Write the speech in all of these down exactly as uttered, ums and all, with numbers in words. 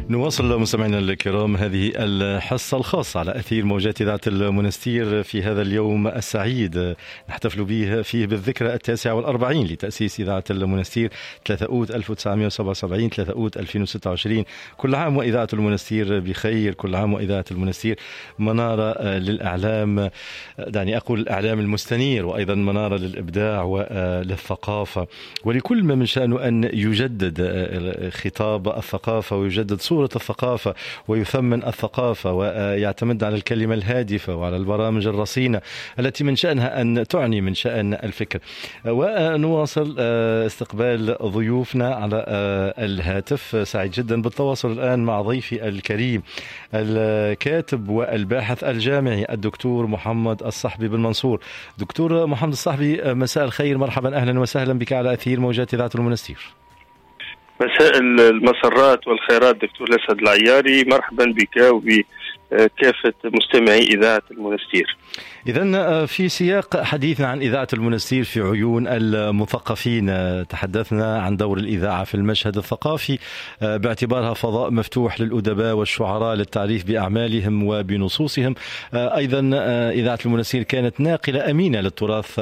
نواصل مستمعينا الكرام هذه الحصة الخاصة على أثير موجات إذاعة المنستير في هذا اليوم السعيد نحتفل به فيه بالذكرى التاسعة والأربعين لتأسيس إذاعة المنستير ثلاثة أوت ألف وتسعمائة وسبعة وسبعين ثلاثة أوت ألفين وستة وعشرين. كل عام وإذاعة المنستير بخير، كل عام وإذاعة المنستير منارة للإعلام، دعني أقول الإعلام المستنير، وأيضا منارة للإبداع وللثقافة، ولكل ما من شأنه أن يجدد خطاب الثقافة ويجدد صورة الثقافة ويثمن الثقافة ويعتمد على الكلمة الهادفة وعلى البرامج الرصينة التي من شأنها أن تعني من شأن الفكر. ونواصل استقبال ضيوفنا على الهاتف. سعيد جدا بالتواصل الآن مع ضيفي الكريم الكاتب والباحث الجامعي الدكتور محمد الصحبي بالمنصور. دكتور محمد الصحبي، مساء الخير، مرحبا، أهلا وسهلا بك على أثير موجات إذاعة المنستير. مساء المسرات والخيرات دكتور الأسد العياري، مرحبا بك وبكافة مستمعي إذاعة المنستير. إذن في سياق حديثنا عن إذاعة المنستير في عيون المثقفين، تحدثنا عن دور الإذاعة في المشهد الثقافي باعتبارها فضاء مفتوح للأدباء والشعراء للتعريف بأعمالهم وبنصوصهم. أيضا إذاعة المنستير كانت ناقلة أمينة للتراث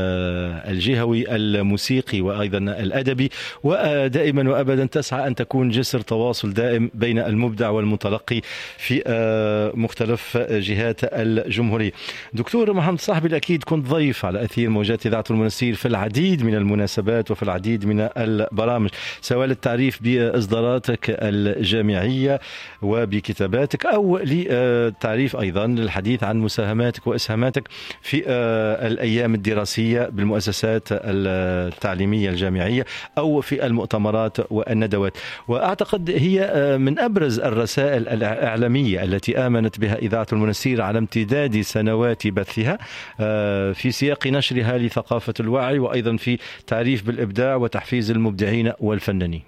الجهوي الموسيقي وأيضا الأدبي، ودائما وأبدا تسعى أن تكون جسر تواصل دائم بين المبدع والمتلقي في مختلف جهات الجمهورية. دكتور محمد الصحبي، الأكيد كنت ضيف على أثير موجات إذاعة المنستير في العديد من المناسبات وفي العديد من البرامج، سواء للتعريف بإصداراتك الجامعية وبكتاباتك أو للتعريف أيضا للحديث عن مساهماتك وإسهاماتك في الأيام الدراسية بالمؤسسات التعليمية الجامعية أو في المؤتمرات والندوات. وأعتقد هي من أبرز الرسائل الإعلامية التي آمنت بها إذاعة المنستير على امتداد سنوات بثها في سياق نشرها لثقافة الوعي وأيضا في تعريف بالإبداع وتحفيز المبدعين والفنانين.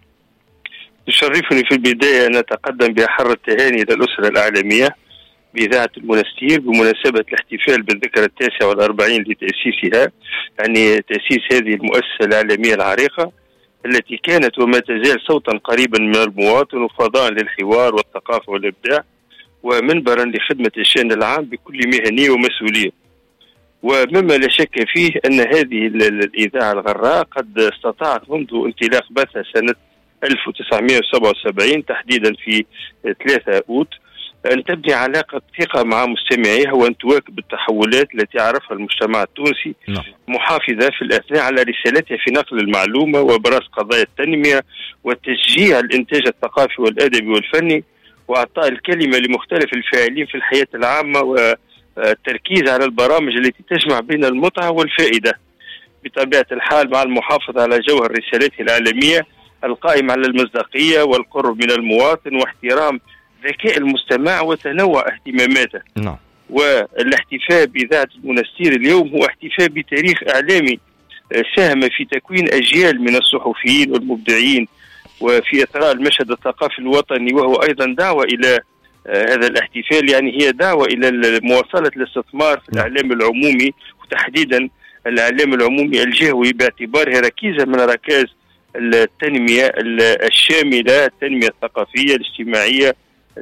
يشرفني في البداية أن أتقدم بأحر التهاني إلى الأسرة الإعلامية بإذاعة المنستير بمناسبة الاحتفال بالذكرى التاسعة والأربعين لتأسيسها، يعني تأسيس هذه المؤسسة الإعلامية العريقة التي كانت وما تزال صوتا قريبا من المواطن وفضاء للحوار والثقافة والإبداع ومنبرا لخدمة الشأن العام بكل مهنية ومسؤولية. ومما لا شك فيه أن هذه الإذاعة الغراء قد استطاعت منذ انطلاق بثها سنة ألف وتسعمائة وسبعة وسبعين تحديدا في ثلاثة أوت أن تبني علاقة ثقة مع مستمعيها وأن تواكب التحولات التي عرفها المجتمع التونسي، محافظة في الأثناء على رسالتها في نقل المعلومة وبراز قضايا التنمية وتشجيع الإنتاج الثقافي والأدبي والفني وإعطاء الكلمة لمختلف الفاعلين في الحياة العامة والتركيز على البرامج التي تجمع بين المتعة والفائدة، بطبيعة الحال مع المحافظة على جوهر رسالته الإعلامية القائمة على المصداقية والقرب من المواطن واحترام ذكاء المستمع وتنوع اهتماماته. نعم. والاحتفاء بإذاعة المنستير اليوم هو احتفاء بتاريخ إعلامي ساهم في تكوين أجيال من الصحفيين والمبدعين وفي إثراء المشهد الثقافي الوطني، وهو أيضا دعوة إلى هذا الاحتفال، يعني هي دعوة إلى مواصلة الاستثمار في الإعلام العمومي وتحديدا الإعلام العمومي الجهوي باعتبارها ركيزة من ركائز التنمية الشاملة، التنمية الثقافية الاجتماعية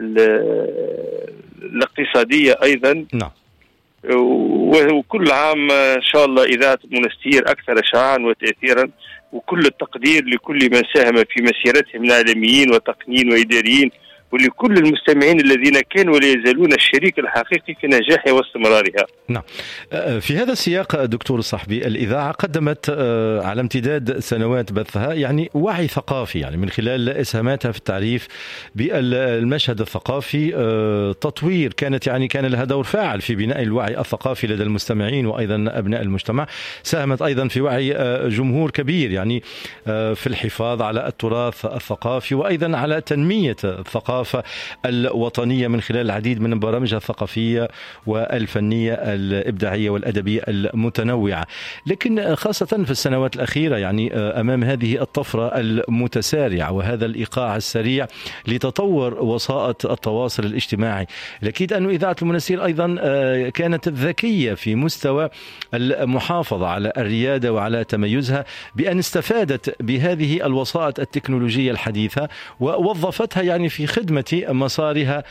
الاقتصادية أيضا. نعم. وكل عام إن شاء الله إذاعة المنستير أكثر شعاعا وتأثيرا، وكل التقدير لكل من ساهم في مسيرتهم من إعلاميين وتقنيين وإداريين، ولكل المستمعين الذين كانوا ولا يزالون الشريك الحقيقي في نجاحها واستمرارها. نعم. في هذا السياق دكتور الصحبي، الإذاعة قدمت على امتداد سنوات بثها يعني وعي ثقافي، يعني من خلال إسهاماتها في التعريف بالمشهد الثقافي، تطوير، كانت يعني كان لها دور فاعل في بناء الوعي الثقافي لدى المستمعين وأيضا أبناء المجتمع. ساهمت أيضا في وعي جمهور كبير يعني في الحفاظ على التراث الثقافي وأيضا على تنمية الثقافة الثقافة الوطنية من خلال العديد من برامجها الثقافية والفنية الإبداعية والأدبية المتنوعة. لكن خاصة في السنوات الأخيرة يعني أمام هذه الطفرة المتسارعة وهذا الإيقاع السريع لتطور وسائط التواصل الاجتماعي، الأكيد أن إذاعة المنستير أيضا كانت ذكية في مستوى المحافظة على الريادة وعلى تميزها بأن استفادت بهذه الوسائط التكنولوجية الحديثة ووظفتها يعني في خدمة مسارها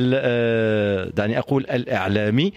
دعني أقول الإعلامي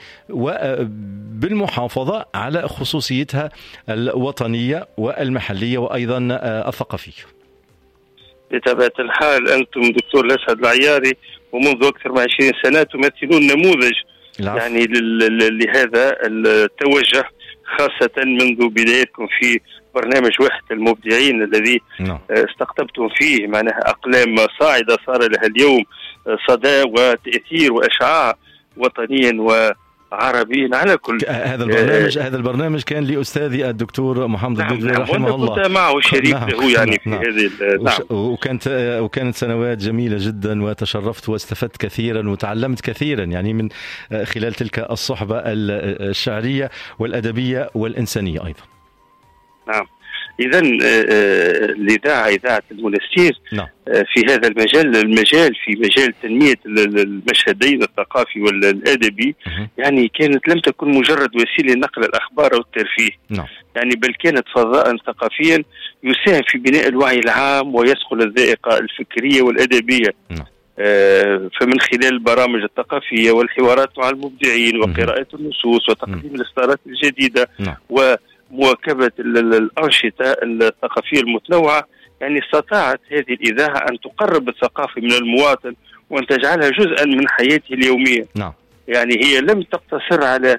وبالمحافظة على خصوصيتها الوطنية والمحلية وأيضا الثقافية. بطبيعة الحال أنتم دكتور الأسعد العياري ومنذ أكثر من عشرين سنة تمثلون نموذج العفو. يعني لهذا التوجه، خاصة منذ بدايتكم في برنامج وحدة المبدعين الذي نعم. استقطبتم فيه معناها أقلام صاعدة صار لها اليوم صدى وتأثير وإشعاع وطنيا وعربيا على كل. هذا البرنامج آه هذا البرنامج كان لأستاذي الدكتور محمد نعم البدوي نعم رحمه الله. كنت معه شريك نعم له يعني نعم في هذه نعم. وكانت وكانت سنوات جميلة جدا وتشرفت واستفدت كثيرا وتعلمت كثيرا يعني من خلال تلك الصحبة الشعرية والأدبية والإنسانية أيضا. نعم. إذا الإذاعة إذاعة المنستير نعم. في هذا المجال المجال في مجال تنمية المشهدين الثقافي والأدبي يعني كانت لم تكن مجرد وسيلة نقل الأخبار أو الترفيه نعم. يعني بل كانت فضاء ثقافيا يساهم في بناء الوعي العام ويصقل الذائقة الفكرية والأدبية. نعم. فمن خلال البرامج الثقافية والحوارات مع المبدعين وقراءة النصوص وتقديم الإصدارات الجديدة نعم. و مواكبة الأنشطة الثقافية المتنوعة يعني استطاعت هذه الإذاعة أن تقرب الثقافة من المواطن وأن تجعلها جزءا من حياته اليومية. نعم. يعني هي لم تقتصر على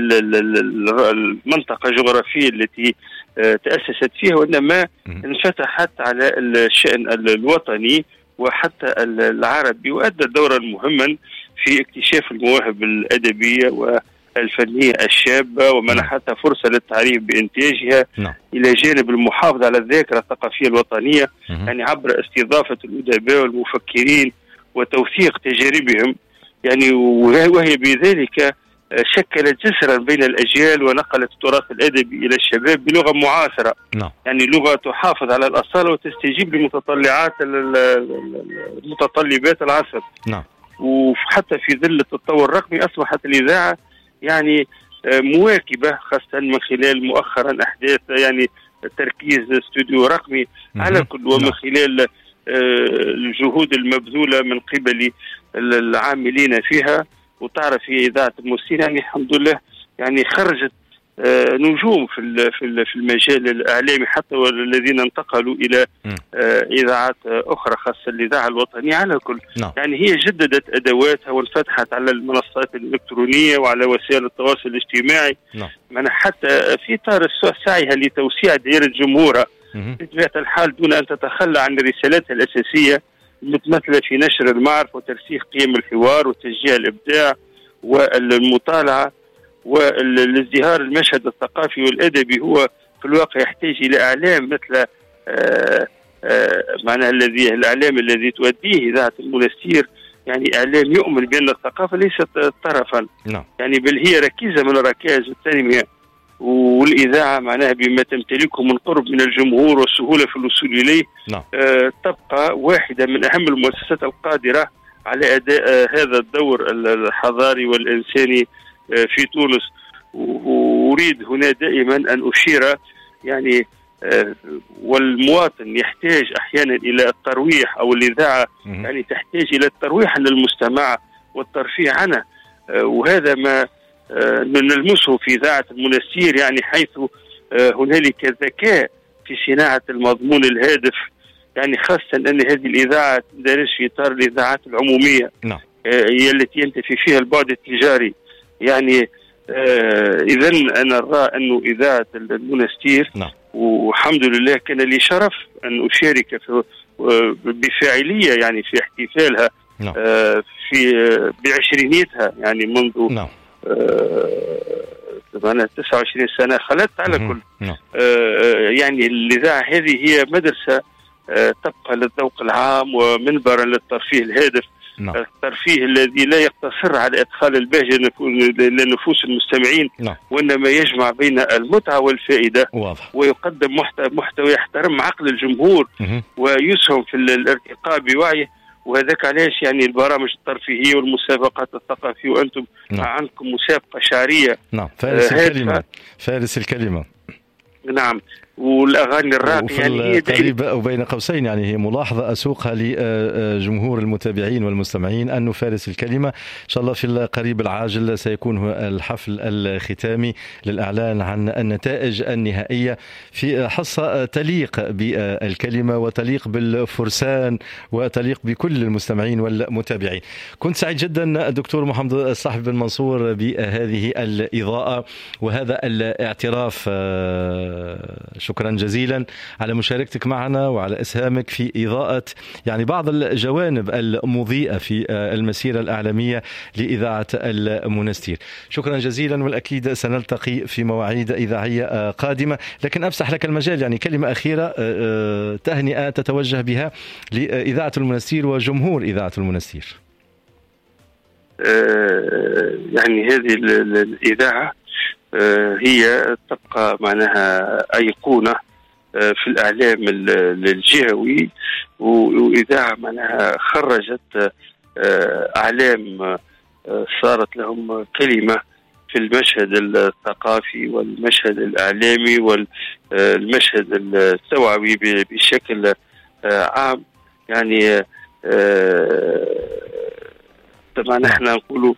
المنطقة الجغرافية التي تأسست فيها، وإنما انفتحت على الشأن الوطني وحتى العربي، وأدت دورا مهما في اكتشاف المواهب الأدبية و الفنية الشابة ومنحتها فرصة للتعريف بإنتاجها نعم. إلى جانب المحافظة على الذاكرة الثقافية الوطنية مه. يعني عبر استضافة الأدباء والمفكرين وتوثيق تجاربهم يعني وهي بذلك شكلت جسرا بين الأجيال ونقلت التراث الأدبي إلى الشباب بلغة معاصرة نعم. يعني لغة تحافظ على الأصالة وتستجيب لمتطلعات المتطلبات العصر نعم. وحتى في ظل التطور الرقمي أصبحت الإذاعة يعني مواكبة خاصة من خلال مؤخرا أحداث يعني تركيز استوديو رقمي على كل، ومن خلال الجهود المبذولة من قبل العاملين فيها. وتعرف هي إذاعة المنستير يعني الحمد لله يعني خرجت نجوم في في المجال الإعلامي حتى والذين انتقلوا إلى إذاعات أخرى خاصة الإذاعة الوطنية على كل. نعم. يعني هي جددت أدواتها وانفتحت على المنصات الإلكترونية وعلى وسائل التواصل الاجتماعي. نعم. يعني حتى في إطار سعيها لتوسيع دائرة جمهورها بطبيعة الحال دون أن تتخلى عن رسالتها الأساسية المتمثلة في نشر المعرفة وترسيخ قيم الحوار وتشجيع الإبداع والمطالعة والازدهار. المشهد الثقافي والأدبي هو في الواقع يحتاج إلى إعلام مثل آآ آآ معناها الذي الإعلام الذي تؤديه إذاعة المنستير يعني إعلام يؤمن بأن الثقافة ليست طرفا نعم. يعني بل هي ركيزة من ركائز التنمية، والإذاعة معناها بما تمتلكه من قرب من الجمهور والسهولة في الوصول إليه نعم. تبقى واحدة من أهم المؤسسات القادرة على أداء هذا الدور الحضاري والإنساني في تونس. وأريد هنا دائما أن أشير يعني والمواطن يحتاج أحيانا إلى الترويح أو الإذاعة يعني تحتاج إلى الترويح للمستمع والترفيه عنه، وهذا ما نلمسه في إذاعة المنستير يعني حيث هنالك ذكاء في صناعة المضمون الهادف يعني خاصة أن هذه الإذاعة تندرج في إطار الإذاعات العمومية نعم. هي التي ينتفي فيها البعد التجاري. يعني آه إذا أنا أرى أنه إذاعة المنستير نعم. والحمد لله كان لي شرف أن أشارك في بفاعلية يعني في احتفالها نعم. آه في بعشرينيتها يعني منذ نعم. آه تسعة وعشرين سنة خلت على كل نعم. آه يعني الإذاعة هذه هي مدرسة آه تبقى للذوق العام ومنبرا للترفيه الهادف نعم. الترفيه الذي لا يقتصر على إدخال البهجة لنفوس المستمعين، نعم. وإنما يجمع بين المتعة والفائدة. واضح. ويقدم محتوى يحترم عقل الجمهور مه. ويسهم في الارتقاء بوعيه. وهذاك علاش يعني البرامج الترفيهية والمسابقات الثقافية، وأنتم نعم. عندكم مسابقة شعرية. نعم، فارس آه الكلمة. فارس الكلمة. نعم، والاغاني الراقيه يعني قريب او بين قوسين، يعني هي ملاحظه اسوقها لجمهور المتابعين والمستمعين انه فارس الكلمه ان شاء الله في القريب العاجل سيكون الحفل الختامي للاعلان عن النتائج النهائيه في حصه تليق بالكلمه وتليق بالفرسان وتليق بكل المستمعين والمتابعين. كنت سعيد جدا دكتور محمد الصحبي بن منصور بهذه الاضاءه وهذا الاعتراف. شكرا جزيلا على مشاركتك معنا وعلى إسهامك في إضاءة يعني بعض الجوانب المضيئة في المسيرة الإعلامية لإذاعة المنستير. شكرا جزيلا، والأكيد سنلتقي في مواعيد إذاعية قادمة. لكن أفسح لك المجال، يعني كلمة أخيرة تهنئة تتوجه بها لإذاعة المنستير وجمهور إذاعة المنستير. يعني هذه الإذاعة هي تبقى معناها أيقونة في الإعلام الجهوي، وإذاعة معناها خرجت أعلام صارت لهم كلمة في المشهد الثقافي والمشهد الإعلامي والمشهد التوعوي بشكل عام. يعني طبعا نحن نقول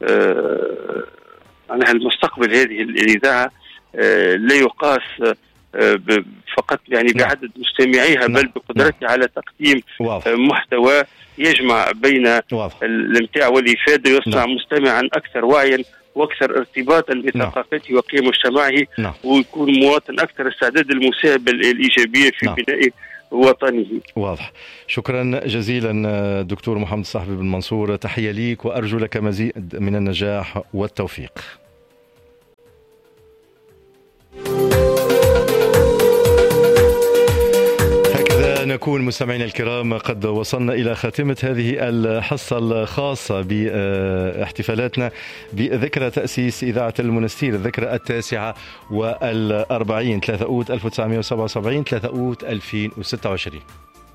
معناها المستقبل هذه الإذاعة لا يقاس فقط يعني بعدد مستمعيها، بل بقدرتها على تقديم محتوى يجمع بين الامتاع والإفادة، يصنع مستمعا أكثر وعيا واكثر ارتباطا بثقافته وقيم مجتمعه، ويكون مواطن اكثر استعداد للمساهمه الايجابيه في نعم. بناء وطنه. واضح. شكرا جزيلا دكتور محمد الصحبي بن منصور، تحيه ليك وارجو لك مزيد من النجاح والتوفيق. نكون مستمعينا الكرام قد وصلنا إلى خاتمة هذه الحصة الخاصة باحتفالاتنا بذكرى تأسيس إذاعة المنستير، الذكرى التاسعة والأربعين، ثلاثة أوت ألف وتسعمائة وسبعة وسبعين ثلاثة أوت ألفين وستة وعشرين.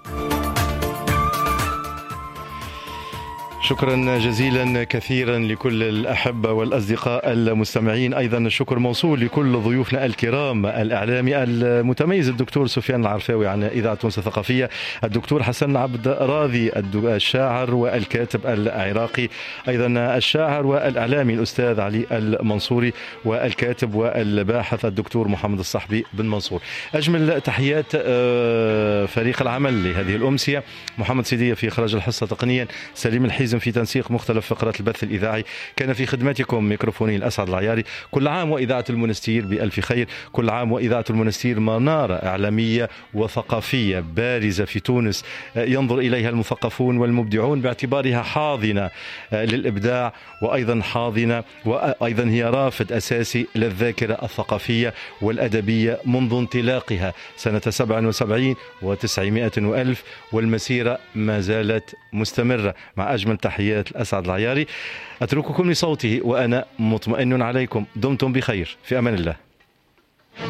شكرا جزيلا كثيرا لكل الأحبة والأصدقاء المستمعين. أيضا الشكر موصول لكل ضيوفنا الكرام، الإعلامي المتميز الدكتور سفيان العرفاوي عن إذاعة تونس الثقافية، الدكتور حسن عبد راضي الشاعر والكاتب العراقي، أيضا الشاعر والإعلامي الأستاذ علي المنصوري، والكاتب والباحث الدكتور محمد الصحبي بن منصور. أجمل تحيات فريق العمل لهذه الأمسية، محمد سيدية في إخراج الحصة تقنيا، سليم الحيزم في تنسيق مختلف فقرات البث الإذاعي، كان في خدمتكم ميكروفوني الأسعد العياري. كل عام وإذاعة المنستير بألف خير، كل عام وإذاعة المنستير منارة إعلامية وثقافية بارزة في تونس ينظر إليها المثقفون والمبدعون باعتبارها حاضنة للإبداع، وأيضا حاضنة وأيضا هي رافد أساسي للذاكرة الثقافية والأدبية منذ انطلاقها سنة سبعة وسبعين وتسعمائة وألف، والمسيرة ما زالت مستمرة. مع أجمل تحيات الأسعد العياري، أترككم لصوته وأنا مطمئن عليكم. دمتم بخير، في أمان الله.